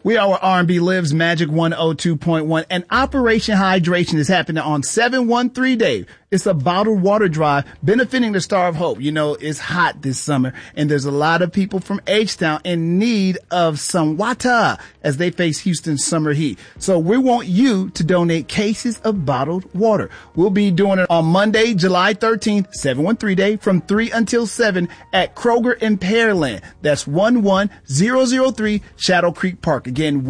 We are where R&B lives, Magic 102.1, and Operation Hydration is happening on 713 Dave. It's a bottled water drive benefiting the Star of Hope. You know, it's hot this summer, and there's a lot of people from H-Town in need of some water as they face Houston's summer heat. So we want you to donate cases of bottled water. We'll be doing it on Monday, July 13th, 713 Day, from 3 until 7 at Kroger in Pearland. That's 11003 Shadow Creek Park. Again,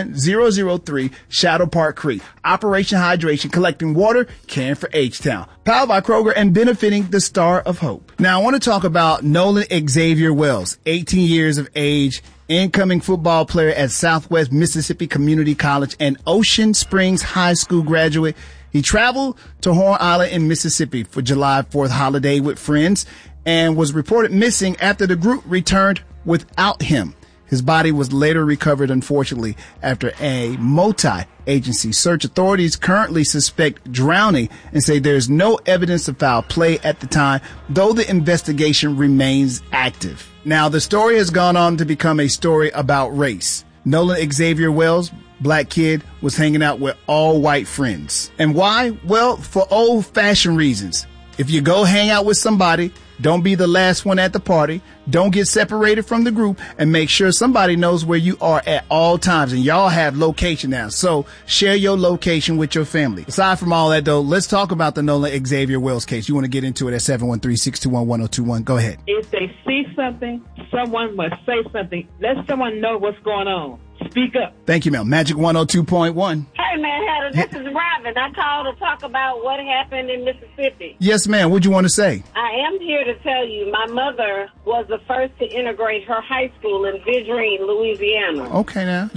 11003 Shadow Park Creek. Operation Hydration, collecting water, caring for H-Town. Powered by Kroger and benefiting the Star of Hope. Now, I want to talk about Nolan Xavier Wells, 18 years of age, incoming football player at Southwest Mississippi Community College and Ocean Springs High School graduate. He traveled to Horn Island in Mississippi for July 4th holiday with friends and was reported missing after the group returned without him. His body was later recovered, unfortunately, after a multi-agency search. Authorities currently suspect drowning and say there's no evidence of foul play at the time, though the investigation remains active. Now, the story has gone on to become a story about race. Nolan Xavier Wells, black kid, was hanging out with all white friends. And why? Well, for old-fashioned reasons. If you go hang out with somebody, don't be the last one at the party. Don't get separated from the group, and make sure somebody knows where you are at all times. And y'all have location now, so share your location with your family. Aside from all that, though, let's talk about the Nolan Xavier Wells case. You want to get into it at 713-621-1021. Go ahead. If they see something, someone must say something. Let someone know what's going on. Speak up. Thank you, Mel. Magic 102.1. Hey, man, Hatter, this is Robin. I called to talk about what happened in Mississippi. Yes, ma'am. What'd you want to say? I am here to tell you my mother was the first to integrate her high school in Vidrine, Louisiana. Okay, now.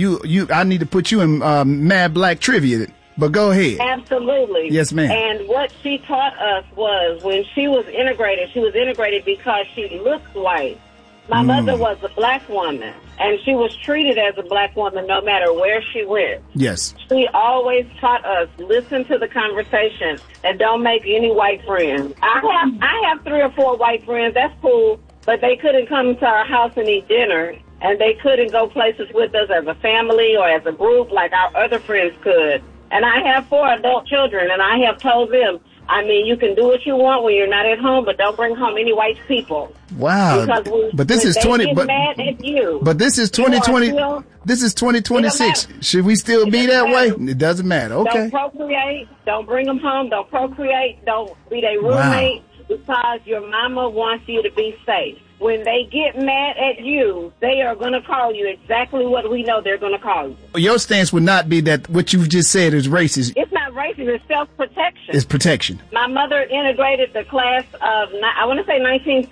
I need to put you in Mad Black Trivia, but go ahead. Absolutely. Yes, ma'am. And what she taught us was when she was integrated because she looked white. My mother was a black woman, and she was treated as a black woman no matter where she went. Yes. She always taught us, listen to the conversation and don't make any white friends. I have 3 or 4 white friends. That's cool, but they couldn't come to our house and eat dinner, and they couldn't go places with us as a family or as a group like our other friends could. And I have 4 adult children, and I have told them, I mean, you can do what you want when you're not at home, but don't bring home any white people. Wow. But this is 20. But this is 2020. This is 2026. Should we still be that way? It doesn't matter. Okay. Don't procreate. Don't bring them home. Don't procreate. Don't be their roommate because your mama wants you to be safe. When they get mad at you, they are going to call you exactly what we know they're going to call you. Your stance would not be that what you've just said is racist. It's not racist. It's self-protection. It's protection. My mother integrated the class of, I want to say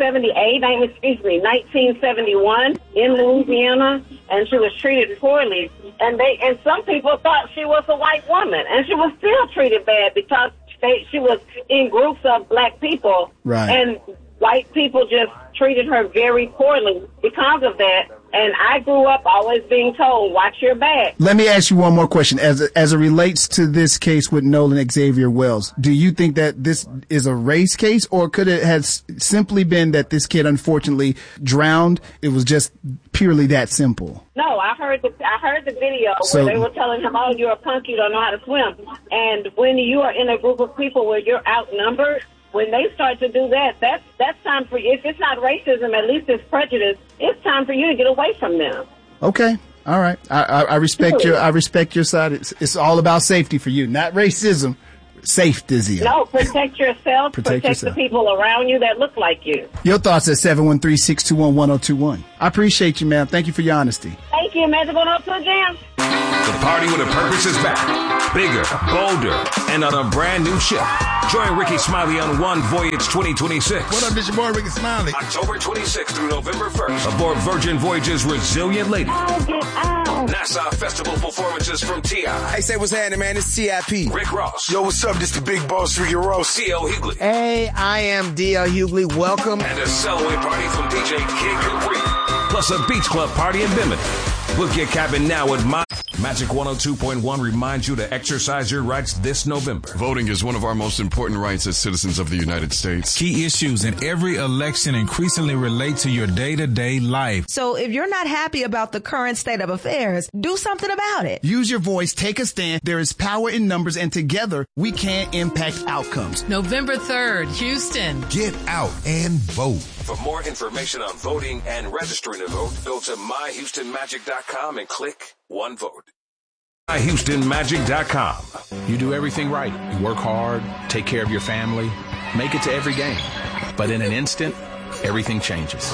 1971 in Louisiana, and she was treated poorly. And some people thought she was a white woman, and she was still treated bad because she was in groups of black people. Right. And white people just treated her very poorly because of that. And I grew up always being told, watch your back. Let me ask you one more question. As it relates to this case with Nolan Xavier Wells, do you think that this is a race case, or could it have simply been that this kid unfortunately drowned? It was just purely that simple. No, I heard the video where they were telling him, oh, you're a punk, you don't know how to swim. And when you are in a group of people where you're outnumbered, when they start to do that, that's time for you. If it's not racism, at least it's prejudice. It's time for you to get away from them. Okay. All right. I respect your side. It's all about safety for you, not racism. Safety. No, protect yourself. Protect the people around you that look like you. Your thoughts at 713-621-1021. I appreciate you, man. Thank you for your honesty. Thank you, man. Going up to the jam. The Party with a Purpose is back. Bigger, bolder, and on a brand new ship. Join Ricky Smiley on One Voyage 2026. What up, this your boy Ricky Smiley. October 26th through November 1st. Aboard Virgin Voyage's Resilient Lady. NASA Festival performances from T.I. Hey, say what's happening, man. It's T.I.P. Rick Ross. Yo, what's up? This the big boss, Ricky Ross. C.L. Hughley. Hey, I am D.L. Hughley. Welcome. And a Cellaway party from DJ Kid Capri. Plus a Beach Club party in Bimini. Book your cabin now at Magic 102.1 reminds you to exercise your rights this November. Voting is one of our most important rights as citizens of the United States. Key issues in every election increasingly relate to your day-to-day life. So if you're not happy about the current state of affairs, do something about it. Use your voice, take a stand. There is power in numbers, and together we can impact outcomes. November 3rd, Houston. Get out and vote. For more information on voting and registering to vote, go to myhoustonmagic.com and click One Vote. myhoustonmagic.com. You do everything right. You work hard, take care of your family, make it to every game. But in an instant, everything changes.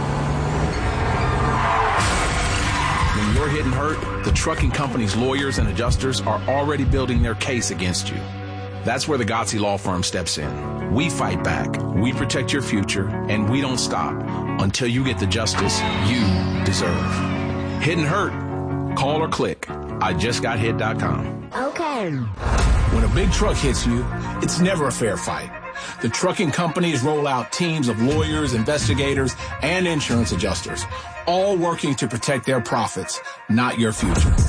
When you're hit and hurt, the trucking company's lawyers and adjusters are already building their case against you. That's where the Gotze Law Firm steps in. We fight back, we protect your future, and we don't stop until you get the justice you deserve. Hit and hurt? Call or click IJustGotHit.com. Okay. When a big truck hits you, it's never a fair fight. The trucking companies roll out teams of lawyers, investigators, and insurance adjusters, all working to protect their profits, not your future.